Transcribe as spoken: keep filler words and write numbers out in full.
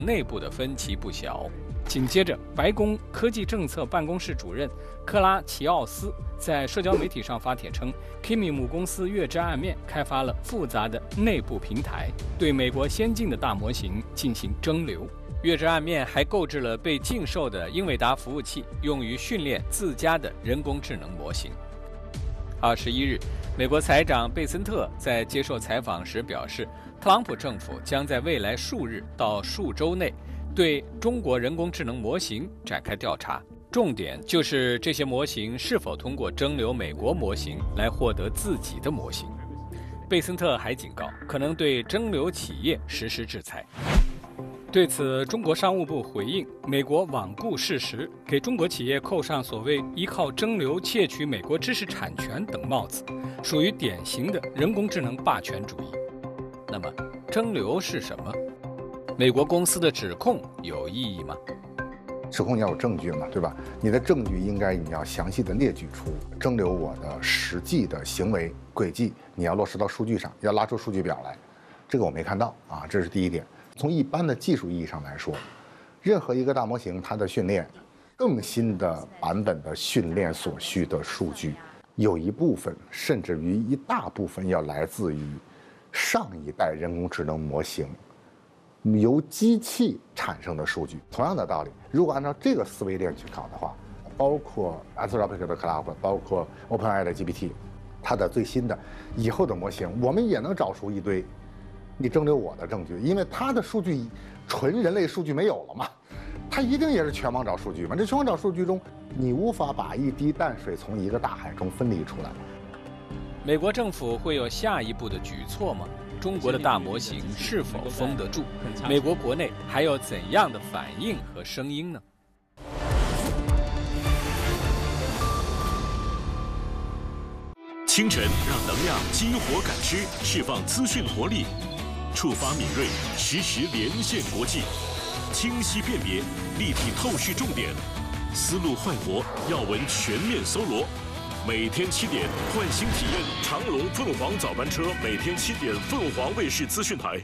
内部的分歧不小。紧接着，白宫科技政策办公室主任克拉奇奥斯在社交媒体上发帖称 ，Kimi 母公司月之暗面开发了复杂的内部平台，对美国先进的大模型进行蒸馏。月之暗面还购置了被禁售的英伟达服务器，用于训练自家的人工智能模型。二十一日，美国财长贝森特在接受采访时表示，特朗普政府将在未来数日到数周内对中国人工智能模型展开调查，重点就是这些模型是否通过蒸馏美国模型来获得自己的模型。贝森特还警告，可能对蒸馏企业实施制裁。对此，中国商务部回应，美国罔顾事实，给中国企业扣上所谓依靠蒸馏窃取美国知识产权等帽子，属于典型的人工智能霸权主义。那么，蒸馏是什么？美国公司的指控有意义吗？ 指控你要有证据嘛，对吧？你的证据应该你要详细的列举出蒸馏我的实际的行为轨迹，你要落实到数据上，要拉出数据表来。这个我没看到啊，这是第一点。从一般的技术意义上来说，任何一个大模型它的训练，更新的版本的训练所需的数据，有一部分甚至于一大部分要来自于上一代人工智能模型由机器产生的数据。同样的道理，如果按照这个思维链去搞的话，包括 Anthropic 的 Claude， 包括 OpenAI 的 G P T， 它的最新的以后的模型，我们也能找出一堆你蒸馏我的证据，因为它的数据纯人类数据没有了嘛，它一定也是全网找数据嘛。这全网找数据中，你无法把一滴淡水从一个大海中分离出来。 美国政府会有下一步的举措吗？中国的大模型是否封得住？美国国内还有怎样的反应和声音呢？ 清晨让能量激活感知，释放资讯活力，触发敏锐，实时连线国际，清晰辨别，立体透视重点，思路焕活，要闻全面搜罗。每天七点，换新体验长龙凤凰早班车，每天七点，凤凰卫视资讯台。